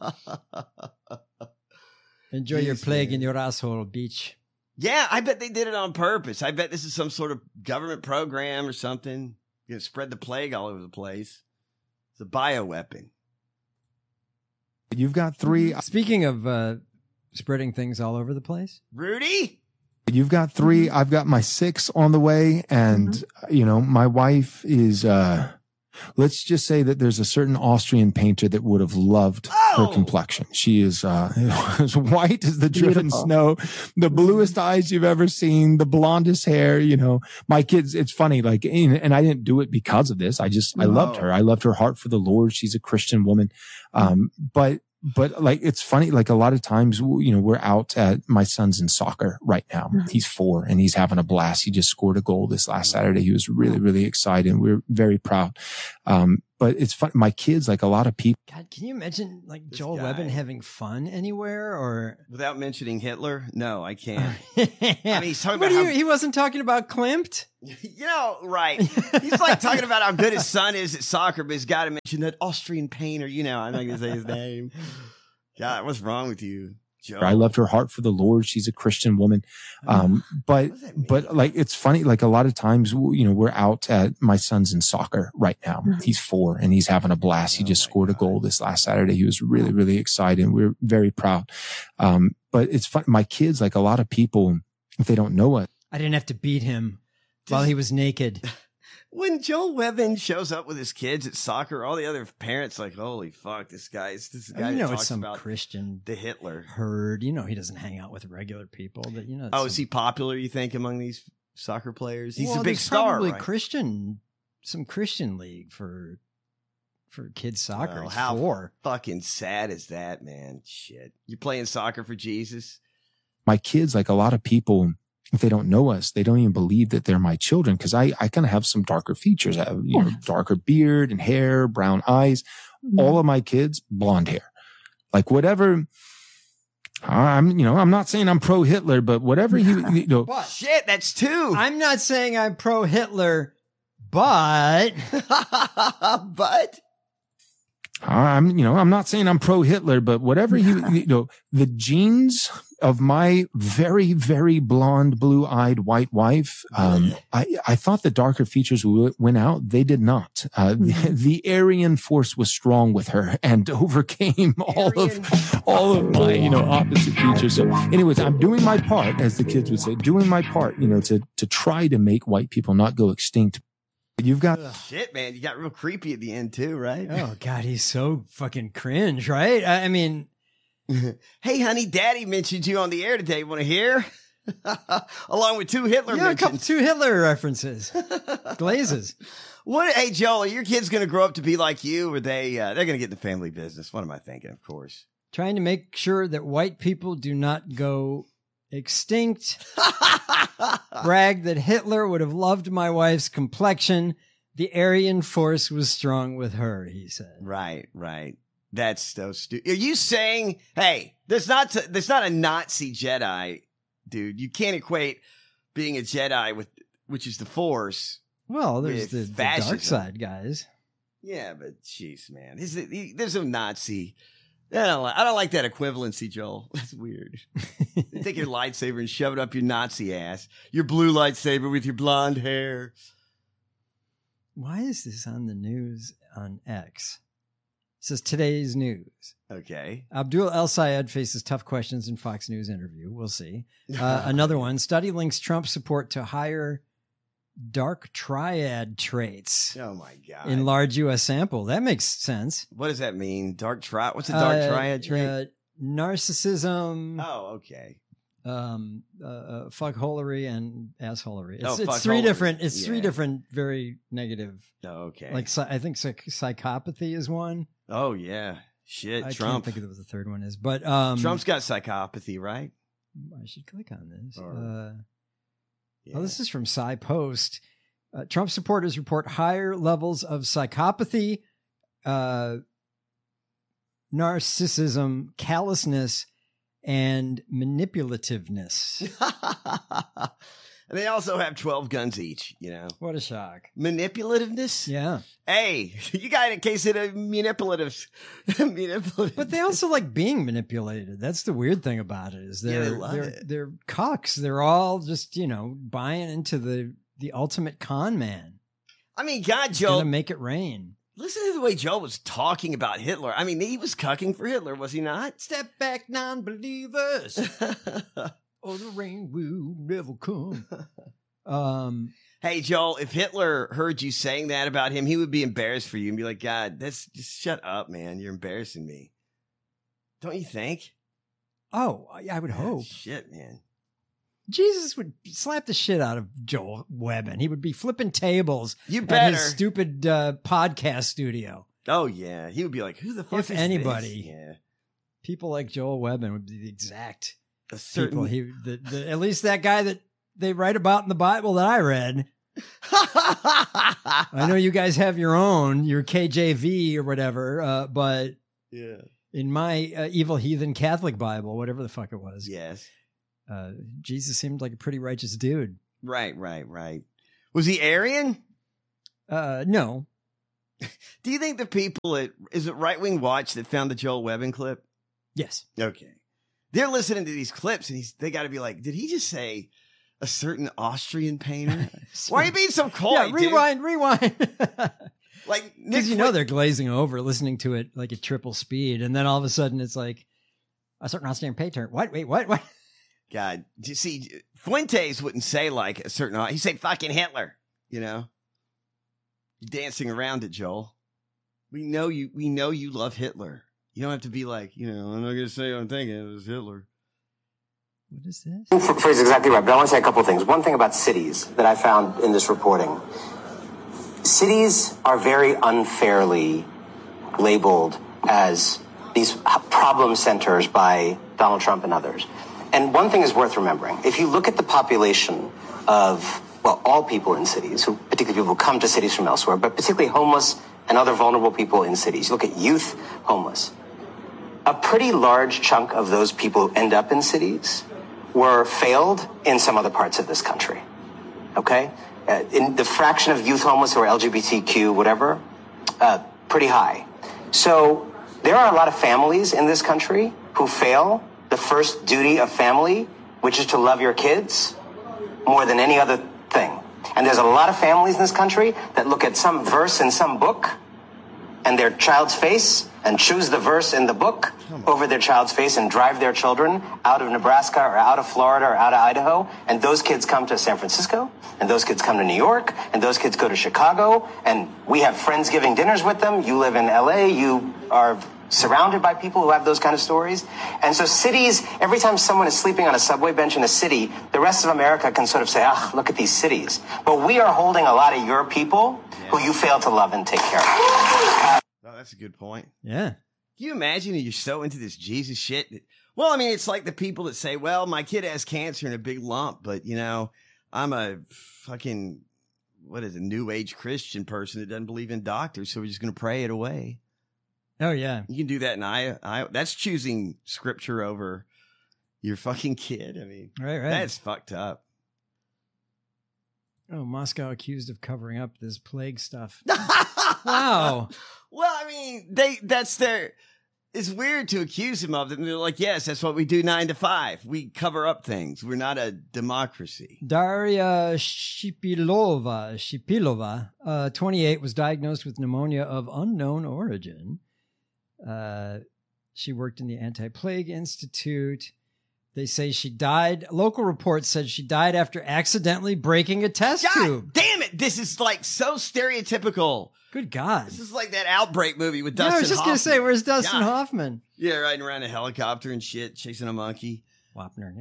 Enjoy your plague in your asshole, bitch. Yeah, I bet they did it on purpose. I bet this is some sort of government program or something. You're gonna spread the plague all over the place. It's a bioweapon. You've got 3. Speaking of spreading things all over the place, Rudy. You've got 3. I've got my 6 on the way. And, my wife is, let's just say that there's a certain Austrian painter that would have loved her complexion. She is, as white as the driven snow, the bluest eyes you've ever seen, the blondest hair, my kids, it's funny, and I didn't do it because of this. I loved her. I loved her heart for the Lord. She's a Christian woman. But But like, it's funny, like a lot of times, you know, we're out at my son's in soccer right now. He's 4 and he's having a blast. He just scored a goal this last Saturday. He was really, really excited. We're very proud. But it's fun. My kids, like a lot of people. God, can you imagine like Joel Webben having fun anywhere or without mentioning Hitler? No, I can't. I mean, he's talking about he wasn't talking about Klimt. You know, right. He's like talking about how good his son is at soccer, but he's got to mention that Austrian painter. You know, I'm not going to say his name. God, what's wrong with you, Joe? I loved her heart for the Lord. She's a Christian woman. But like, it's funny, like a lot of times, you know, we're out at my son's in soccer right now. He's 4 and he's having a blast. He just scored a goal this last Saturday. He was really, really excited. We're very proud. But it's fun. My kids, like a lot of people, if they don't know it. I didn't have to beat him while he was naked. When Joel Webben shows up with his kids at soccer, all the other parents like, holy fuck, this guy you know, talks it's some about Christian the Hitler herd. You know, he doesn't hang out with regular people. But you know, is he popular? You think among these soccer players? He's a big star, probably right? Some Christian league for kids soccer. Well, he's how 4. Fucking sad is that, man? Shit, you playing soccer for Jesus? My kids, like a lot of people, if they don't know us, they don't even believe that they're my children. Cause I kind of have some darker features. I have, you know, darker beard and hair, brown eyes. All of my kids, blonde hair. Like whatever. I'm not saying I'm pro Hitler, but whatever you know. But, shit, that's 2. I'm not saying I'm pro Hitler, but I'm not saying I'm pro Hitler, but whatever you know, the genes of my very, very blonde, blue-eyed white wife, I thought the darker features went out. They did not. The Aryan force was strong with her and overcame all of my, you know, opposite features. So anyways, I'm doing my part, as the kids would say, you know, to try to make white people not go extinct. You've got shit, man. You got real creepy at the end too, right? Oh God, he's so fucking cringe, right? I mean, hey, honey, Daddy mentioned you on the air today. Want to hear? Along with 2 Hitler mentions. 2 Hitler references, glazes. What? Hey, Joel, are your kids going to grow up to be like you, or they're going to get in the family business? What am I thinking? Of course, trying to make sure that white people do not go extinct. Bragged that Hitler would have loved my wife's complexion. The Aryan force was strong with her, he said. Right. That's so stupid. Are you saying, hey, there's not a Nazi Jedi, dude? You can't equate being a Jedi which is the Force. Well, there's the dark side, guys. Yeah, but jeez, man, there's no Nazi. I don't like that equivalency, Joel. That's weird. You take your lightsaber and shove it up your Nazi ass. Your blue lightsaber with your blonde hair. Why is this on the news on X? It says today's news. Okay. Abdul El Sayed faces tough questions in Fox News interview. We'll see. Another one. Study links Trump support to higher dark triad traits. Oh my God. In large U.S. sample. That makes sense. What does that mean? Dark triad? What's a dark triad trait? Narcissism. Oh, okay. Fuckholery and assholery. It's 3 different very negative. Oh, okay. Like I think psychopathy is one. Oh yeah. Shit. I Trump. can't think of what the third one is, but Trump's got psychopathy, right? I should click on this. Yeah. Oh, this is from Psy Post. Trump supporters report higher levels of psychopathy, narcissism, callousness, and manipulativeness. And they also have 12 guns each, you know. What a shock. Manipulativeness? Yeah. Hey, you got a case of manipulative. But they also like being manipulated. That's the weird thing about it is they're cocks. They're all just, you know, buying into the ultimate con man. I mean, God, Joe. Gonna make it rain. Listen to the way Joe was talking about Hitler. I mean, he was cucking for Hitler, was he not? Step back, non-believers. Or the rain will never come. Hey, Joel, if Hitler heard you saying that about him, he would be embarrassed for you and be like, God, just shut up, man. You're embarrassing me. Don't you think? Oh, I would hope. Shit, man. Jesus would slap the shit out of Joel Webben. He would be flipping tables at his stupid podcast studio. Oh, yeah. He would be like, who the fuck is anybody. this? Yeah. people like Joel Webbon would be the exact people. At least that guy that they write about in the Bible that I read. I know you guys have your KJV or whatever, but in my evil heathen Catholic Bible, whatever the fuck it was, Jesus seemed like a pretty righteous dude. Right. Was he Aryan? No. Do you think the people is it Right Wing Watch that found the Joel Webbon clip? Yes. Okay. They're listening to these clips and they got to be like, did he just say a certain Austrian painter? Why are you being so coy? Yeah, rewind. Like, because they're glazing over, listening to it like at triple speed, and then all of a sudden it's like a certain Austrian painter. What? Wait, what? God, you see, Fuentes wouldn't say like a certain. He'd say fucking Hitler. Dancing around it, Joel. We know you. We know you love Hitler. You don't have to be like, I'm not going to say what I'm thinking. It was Hitler. What is this? Phrase exactly right, but I want to say a couple of things. One thing about cities that I found in this reporting. Cities are very unfairly labeled as these problem centers by Donald Trump and others. And one thing is worth remembering. If you look at the population of, all people in cities, particularly people who come to cities from elsewhere, but particularly homeless and other vulnerable people in cities. You look at youth homeless. A pretty large chunk of those people who end up in cities were failed in some other parts of this country. Okay? In the fraction of youth homeless who are LGBTQ, whatever, pretty high. So there are a lot of families in this country who fail the first duty of family, which is to love your kids more than any other thing. And there's a lot of families in this country that look at some verse in some book and their child's face and choose the verse in the book over their child's face and drive their children out of Nebraska or out of Florida or out of Idaho. And those kids come to San Francisco, and those kids come to New York, and those kids go to Chicago, and we have Friendsgiving dinners with them. You live in LA, you are surrounded by people who have those kind of stories. And so cities, every time someone is sleeping on a subway bench in a city, the rest of America can sort of say, look at these cities. But we are holding a lot of your people who you fail to love and take care of. That's a good point. Yeah. Can you imagine that you're so into this Jesus shit? Well, I mean, it's like the people that say, well, my kid has cancer and a big lump, but, I'm a fucking, new age Christian person that doesn't believe in doctors, so we're just going to pray it away. Oh, yeah. You can do that, and that's choosing scripture over your fucking kid. I mean, right. That's fucked up. Oh, Moscow accused of covering up this plague stuff. Wow. Well, I mean, it's weird to accuse him of it. And they're like, yes, that's what we do 9 to 5. We cover up things. We're not a democracy. Daria Shipilova, 28, was diagnosed with pneumonia of unknown origin. She worked in the Anti-Plague Institute. They say she died. Local reports said she died after accidentally breaking a test tube. Damn it. This is like so stereotypical. Good God. This is like that Outbreak movie with Dustin Hoffman. I was just going to say, where's Dustin Hoffman? Yeah, riding around a helicopter and shit, chasing a monkey. Wapner.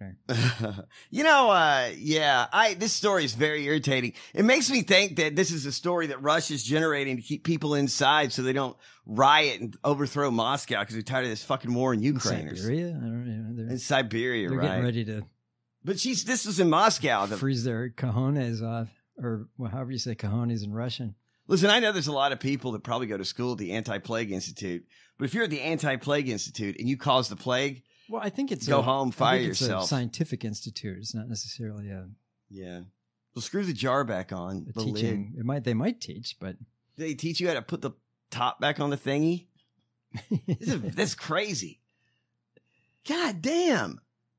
This story is very irritating. It makes me think that this is a story that Russia's generating to keep people inside so they don't riot and overthrow Moscow because they're tired of this fucking war in Ukraine. In Siberia? I don't know. In Siberia, they're right? Getting ready to. But this was in Moscow. Freeze their cojones off, or however you say cojones in Russian. Listen, I know there's a lot of people that probably go to school at the Anti-Plague Institute, but if you're at the Anti-Plague Institute and you cause the plague, well, I think it's home, fire yourself. It's a scientific institute. It's not necessarily a. Yeah. Well, screw the jar back on. The teaching. Lid. They might teach, but they teach you how to put the top back on the thingy. That's crazy. God damn.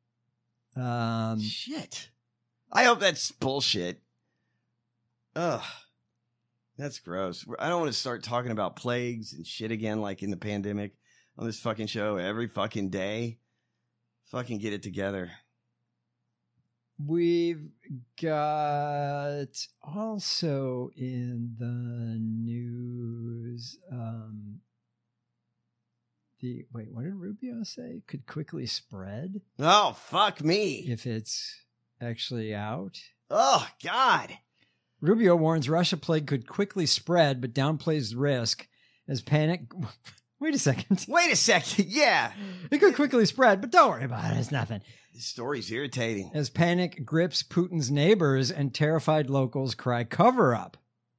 Shit. I hope that's bullshit. Ugh. That's gross. I don't want to start talking about plagues and shit again like in the pandemic on this fucking show every fucking day. Fucking get it together. We've got also in the news what did Rubio say? Could quickly spread? Oh, fuck me. If it's actually out. Oh, God. Rubio warns Russia plague could quickly spread, but downplays the risk as panic Wait a second. Wait a second. Yeah. It could quickly spread, but don't worry about it. It's nothing. This story's irritating. As panic grips Putin's neighbors and terrified locals cry cover up.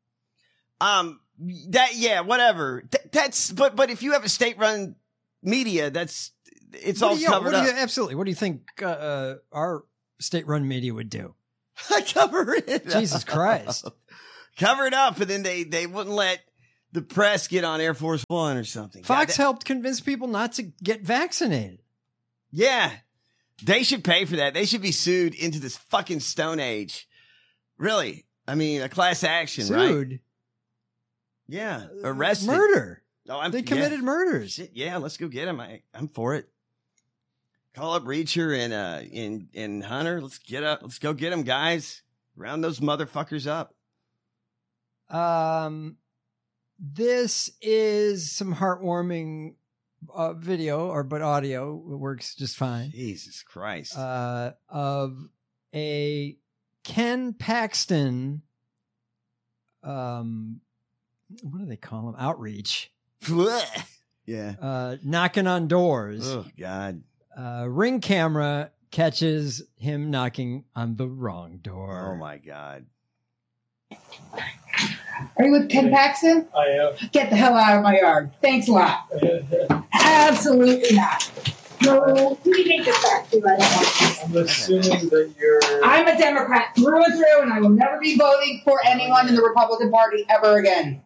Whatever. But if you have a state-run media, it's all covered up. Absolutely. What do you think our state-run media would do? Cover it. Jesus Christ. Cover it up, and then they wouldn't let the press get on Air Force One or something. Fox helped convince people not to get vaccinated. Yeah. They should pay for that. They should be sued into this fucking Stone Age. Really. I mean, a class action, sued? Right? Yeah. Arrested. Murder. Oh, they committed murders. Shit, yeah, let's go get them. I'm for it. Call up Reacher and Hunter. Let's go get them, guys. Round those motherfuckers up. This is some heartwarming video, but audio works just fine. Jesus Christ. Of a Ken Paxton, what do they call him? Outreach. Yeah. Knocking on doors. Oh, God. Ring camera catches him knocking on the wrong door. Oh, my God. Are you with Ken Paxton? I am. Get the hell out of my yard. Thanks a lot. Absolutely not. No, we can take this back to you. I'm assuming that you're... I'm a Democrat through and through, and I will never be voting for anyone in the Republican Party ever again.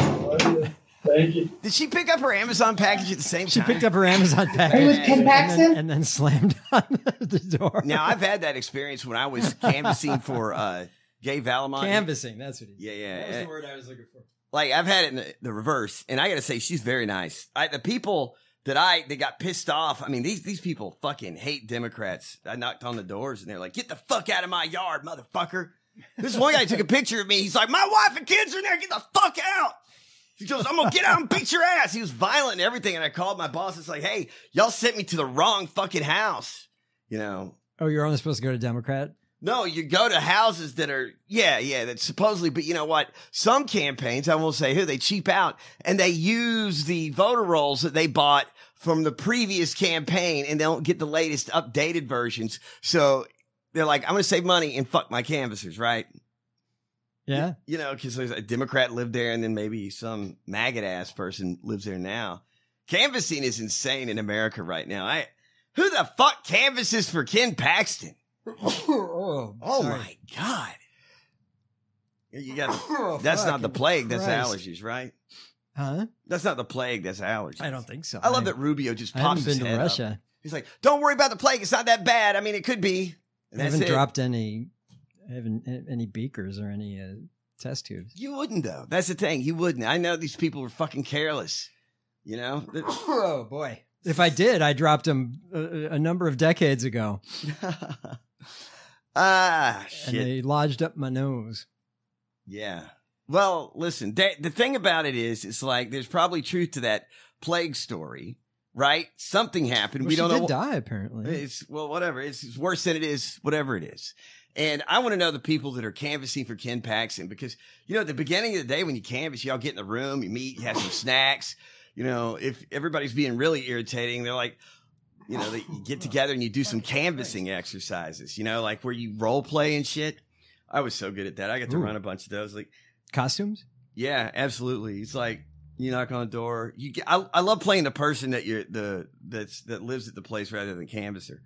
Thank you. Did she pick up her Amazon package at the same time? She picked up her Amazon package. Are you with Ken Paxton? And then slammed on the door. Now, I've had that experience when I was canvassing for Gay Vallimont. Canvassing, that's what it is. Yeah. That was the word I was looking for. Like, I've had it in the reverse, and I got to say, she's very nice. The people that got pissed off, I mean, these people fucking hate Democrats. I knocked on the doors, and they're like, get the fuck out of my yard, motherfucker. This one guy took a picture of me. He's like, my wife and kids are in there. Get the fuck out. He goes, I'm going to get out and beat your ass. He was violent and everything, and I called my boss. It's like, hey, y'all sent me to the wrong fucking house, you know. Oh, you're only supposed to go to Democrat? No, you go to houses that are, that's supposedly, but you know what? Some campaigns, I won't say who, they cheap out and they use the voter rolls that they bought from the previous campaign and they don't get the latest updated versions. So they're like, I'm going to save money and fuck my canvassers, right? Yeah. You know, because there's a Democrat lived there and then maybe some maggot ass person lives there now. Canvassing is insane in America right now. Who the fuck canvasses for Ken Paxton? Oh my God. You got that's not the plague, that's allergies, right? Huh? That's not the plague, that's allergies. I don't think so. I love that Rubio just pops his head up. Russia. He's like, don't worry about the plague, it's not that bad. I mean, it could be. I haven't dropped any beakers or any test tubes. You wouldn't though. That's the thing. You wouldn't. I know these people are fucking careless. You know? Oh boy. If I did, I dropped them a number of decades ago. Shit. And they lodged up my nose. Yeah. Well, listen, the thing about it is, it's like, there's probably truth to that plague story, right? Something happened. Well, we don't know. She did die, apparently. Whatever. It's worse than it is, whatever it is. And I want to know the people that are canvassing for Ken Paxton, because, you know, at the beginning of the day when you canvass, you all get in the room, you meet, you have some snacks. You know, if everybody's being really irritating, they're like, you know, you get together and you do some canvassing exercises, you know, like where you role play and shit. I was so good at that. I got to run a bunch of those. Like costumes? Yeah, absolutely. It's like you knock on the door. I love playing the person that that lives at the place rather than canvasser.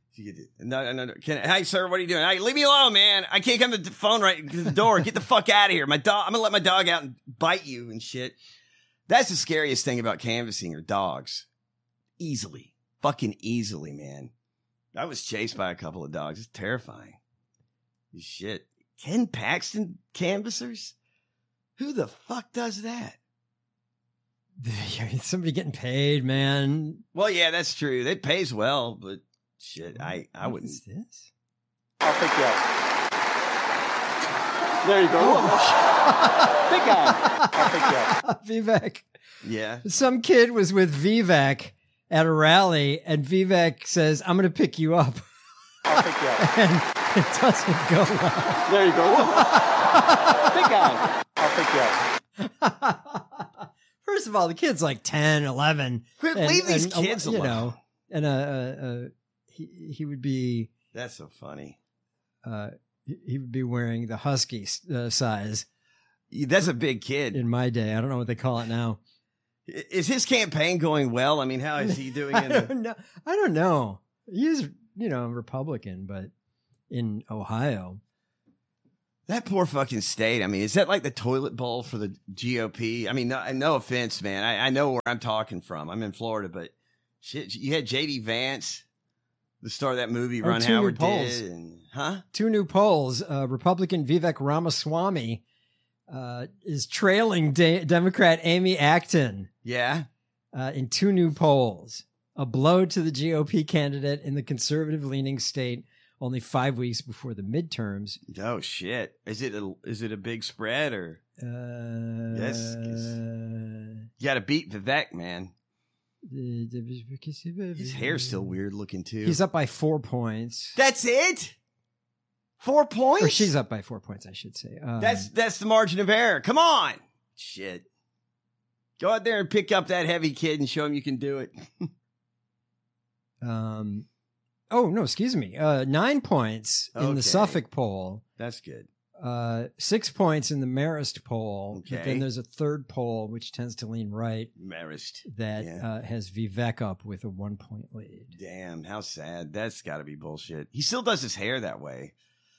Hey, sir, what are you doing? Hey, leave me alone, man. I can't come to the phone right to the door. Get the fuck out of here. I'm going to let my dog out and bite you and shit. That's the scariest thing about canvassing are dogs. Easily. Fucking easily, man. I was chased by a couple of dogs. It's terrifying. Shit. Ken Paxton canvassers? Who the fuck does that? Somebody getting paid, man. Well, yeah, that's true. It pays well, but shit, I wouldn't. What is this? I'll pick you up. There you go. Big guy. I'll pick you up. Vivek. Yeah. Some kid was with Vivek at a rally, and Vivek says, I'm going to pick you up. I'll pick you up. And it doesn't go well. There you go. Big guy. I'll pick you up. For First of all, the kid's like 10, 11. Leave these kids alone. You know, and he would be. That's so funny. He would be wearing the husky size. That's a big kid. In my day, I don't know what they call it now. Is his campaign going well? I mean, how is he doing? I don't know. He's, a Republican, but in Ohio. That poor fucking state. I mean, is that like the toilet bowl for the GOP? I mean, no offense, man. I know where I'm talking from. I'm in Florida, but shit, you had J.D. Vance, the star of that movie Ron Howard did. Two new polls. Republican Vivek Ramaswamy is trailing Democrat Amy Acton. Yeah. In two new polls. A blow to the GOP candidate in the conservative-leaning state only 5 weeks before the midterms. Oh, shit. Is it a big spread or? Yes. You got to beat Vivek, man. His hair's still weird looking, too. He's up by 4 points. That's it? 4 points? Or she's up by 4 points, I should say. That's the margin of error. Come on. Shit. Go out there and pick up that heavy kid and show him you can do it. Oh, no, excuse me. 9 points in the Suffolk poll. That's good. 6 points in the Marist poll. Okay. But then there's a third poll, which tends to lean right. Marist. That has Vivek up with a 1 point lead. Damn, how sad. That's got to be bullshit. He still does his hair that way.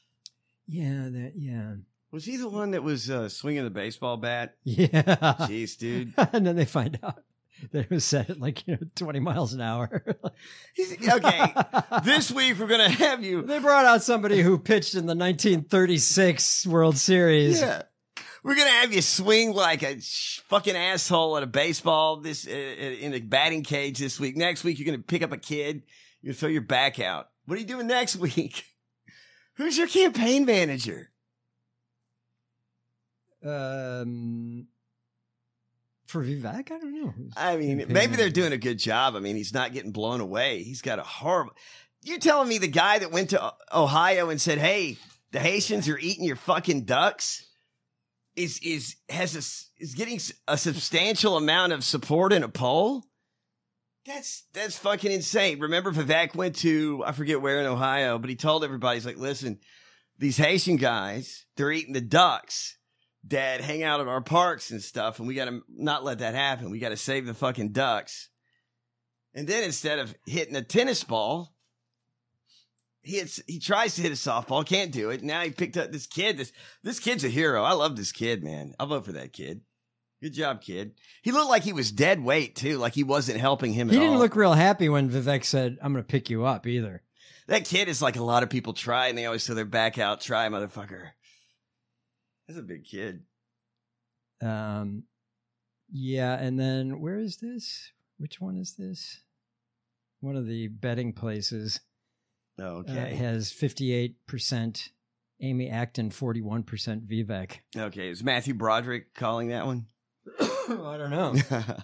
Yeah. Was he the one that was swinging the baseball bat? Yeah. Jeez, dude. And then they find out that it was set at 20 miles an hour. Okay. This week we're going to have you. They brought out somebody who pitched in the 1936 World Series. Yeah. We're going to have you swing like a fucking asshole at a baseball in a batting cage this week. Next week, you're going to pick up a kid. You're going to throw your back out. What are you doing next week? Who's your campaign manager? For Vivek, I don't know. I mean, maybe they're doing a good job. I mean, he's not getting blown away. He's got a horrible. You're telling me the guy that went to Ohio and said, "Hey, the Haitians are eating your fucking ducks," is getting a substantial amount of support in a poll? That's fucking insane. Remember, Vivek went to, I forget where in Ohio, but he told everybody, he's like, "Listen, these Haitian guys, they're eating the ducks that hang out at our parks and stuff, and we got to not let that happen. We got to save the fucking ducks." And then instead of hitting a tennis ball, he tries to hit a softball, can't do it. Now he picked up this kid. This kid's a hero. I love this kid, man. I'll vote for that kid. Good job, kid. He looked like he was dead weight, too, like he wasn't helping him at all. He didn't look real happy when Vivek said, "I'm going to pick you up," either. That kid is like a lot of people try, and they always throw their back out. Try, motherfucker. That's a big kid. Yeah, and then where is this? Which one is this? One of the betting places. Okay. Has 58% Amy Acton, 41% Vivek. Okay, is Matthew Broderick calling that one? I don't know.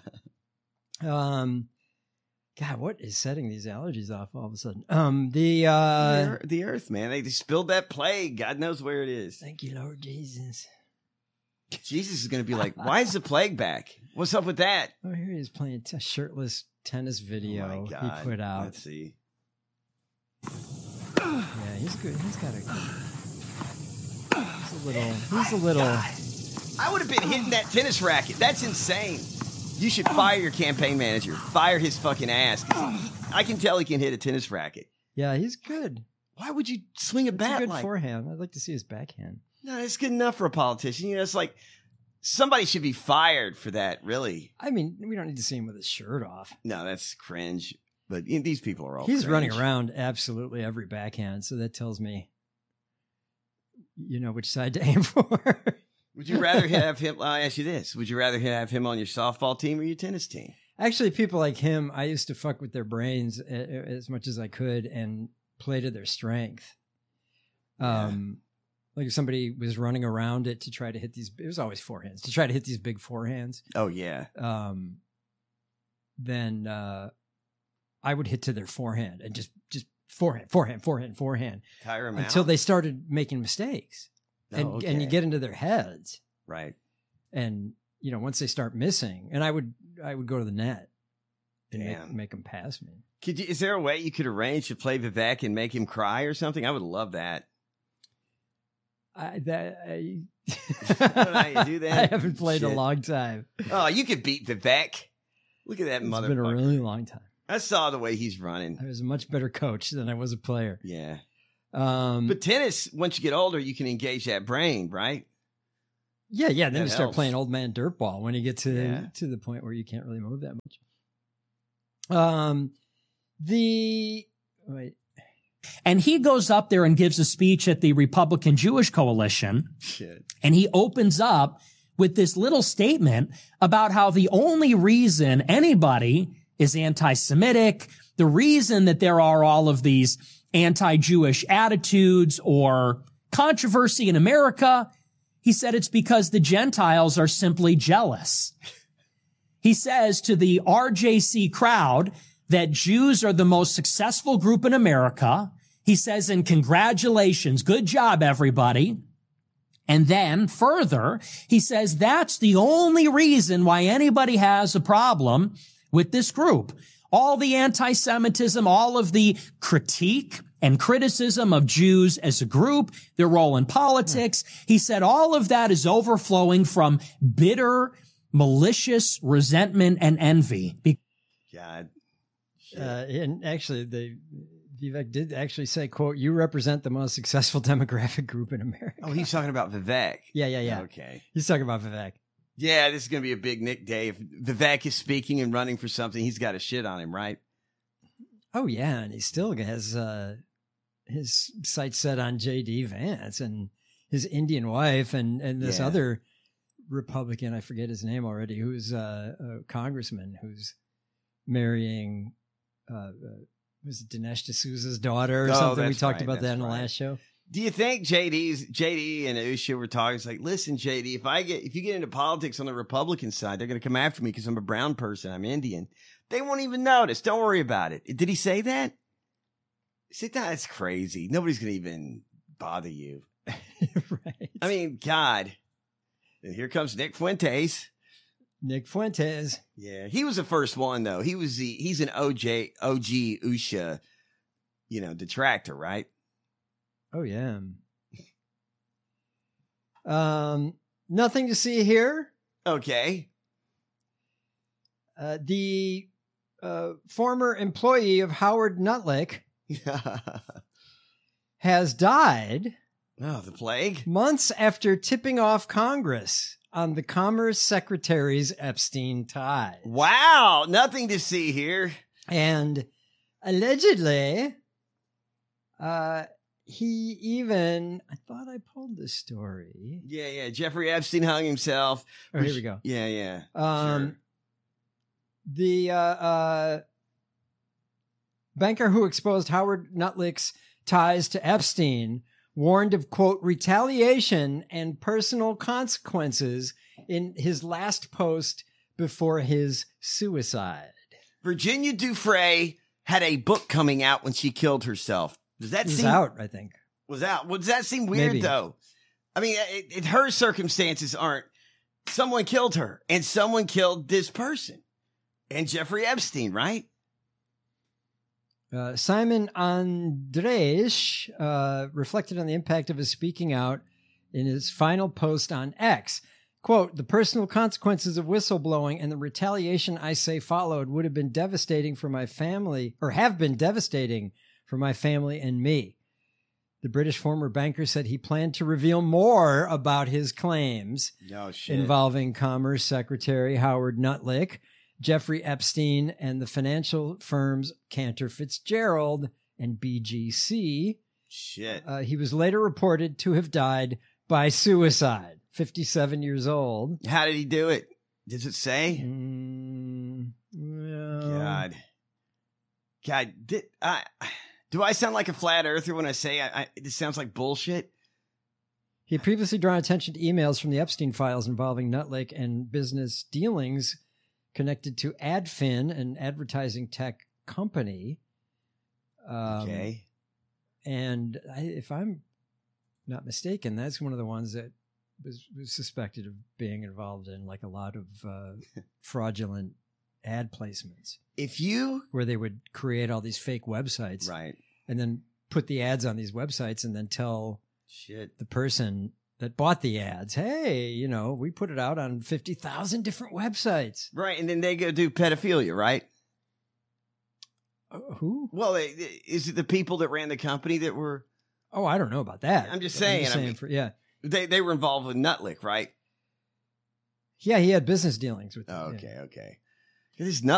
God, what is setting these allergies off all of a sudden? The earth, man. They spilled that plague. God knows where it is. Thank you, Lord Jesus. Jesus is going to be like, why is the plague back? What's up with that? Oh, here he is playing a shirtless tennis video he put out. Let's see. Yeah, he's good. He's a little. I would have been hitting that tennis racket. That's insane. You should fire your campaign manager. Fire his fucking ass. I can tell he can hit a tennis racket. Yeah, he's good. Why would you swing a bat like? Good forehand. I'd like to see his backhand. No, it's good enough for a politician. It's like somebody should be fired for that, really. I mean, we don't need to see him with his shirt off. No, that's cringe. But these people are all He's cringe. running around absolutely every backhand, so that tells me, which side to aim for. Would you rather have him? I'll ask you this. Would you rather have him on your softball team or your tennis team? Actually, people like him, I used to fuck with their brains as much as I could and play to their strength. Like if somebody was running around it to try to hit these, it was always forehands, to try to hit these big forehands. Oh, yeah. Then I would hit to their forehand and just forehand. Tire them until out. they started making mistakes. And you get into their heads. Right. And once they start missing, and I would go to the net and make them pass me. Is there a way you could arrange to play Vivek and make him cry or something? I would love that. I don't know how you do that. I haven't played in a long time. Oh, you could beat Vivek. Look at that motherfucker. It's been a really long time. I saw the way he's running. I was a much better coach than I was a player. Yeah. But tennis, once you get older, you can engage that brain, right? Yeah. Then you start playing old man dirtball when you get to the point where you can't really move that much. And he goes up there and gives a speech at the Republican Jewish Coalition. Shit. And he opens up with this little statement about how the only reason anybody is anti-Semitic, the reason that there are all of these anti-Jewish attitudes or controversy in America, he said it's because the Gentiles are simply jealous. He says to the RJC crowd that Jews are the most successful group in America. He says, and congratulations, good job, everybody. And then further, he says that's the only reason why anybody has a problem with this group. All the anti-Semitism, all of the critique and criticism of Jews as a group, their role in politics. He said all of that is overflowing from bitter, malicious resentment and envy. God. And actually, Vivek did actually say, quote, "You represent the most successful demographic group in America." Oh, he's talking about Vivek. Yeah. Okay. He's talking about Vivek. Yeah, this is going to be a big Nick day. If Vivek is speaking and running for something, he's got a shit on him, right? Oh, yeah. And he still has his sights set on J.D. Vance and his Indian wife and this other Republican, I forget his name already, who's a congressman who's marrying, was it Dinesh D'Souza's daughter or something? We talked about that in the last show. Do you think JD and Usha were talking? It's like, listen, JD, if you get into politics on the Republican side, they're going to come after me because I'm a brown person. I'm Indian. They won't even notice. Don't worry about it. Did he say that? That's crazy. Nobody's going to even bother you. Right. I mean, God. And here comes Nick Fuentes. Nick Fuentes. Yeah. He was the first one, though. He's an OG Usha, detractor, right? Oh, yeah. Nothing to see here. Okay. The former employee of Howard Nutlick has died. Oh, the plague? Months after tipping off Congress on the Commerce Secretary's Epstein ties. Wow. Nothing to see here. And allegedly, he even, I thought I pulled this story. Yeah. Jeffrey Epstein hung himself. Oh, here we go. Yeah. Sure. The banker who exposed Howard Nutlick's ties to Epstein warned of, quote, retaliation and personal consequences in his last post before his suicide. Virginia Giuffre had a book coming out when she killed herself. Does that seem out? I think was out. Well, does that seem weird though? I mean, her circumstances aren't. Someone killed her, and someone killed this person, and Jeffrey Epstein, right? Simon Andres reflected on the impact of his speaking out in his final post on X. Quote, the personal consequences of whistleblowing and the retaliation I say followed would have been devastating for my family, or have been devastating for my family and me. The British former banker said he planned to reveal more about his claims involving Commerce Secretary Howard Nutlick, Jeffrey Epstein, and the financial firms Cantor Fitzgerald and BGC. Shit. He was later reported to have died by suicide, 57 years old. How did he do it? Does it say? Well, God, do I sound like a flat earther when I say this sounds like bullshit? He had previously drawn attention to emails from the Epstein files involving Nutlick and business dealings connected to AdFin, an advertising tech company. Okay. And if I'm not mistaken, that's one of the ones that was suspected of being involved in like a lot of fraudulent ad placements. Where they would create all these fake websites, right, and then put the ads on these websites, and then tell the person that bought the ads, hey, we put it out on 50,000 different websites, right, and then they go do pedophilia, right? Who? Well, is it the people that ran the company that were? Oh, I don't know about that. I'm just saying. They were involved with Nutlick, right? Yeah, he had business dealings with them. Okay. This Nutlick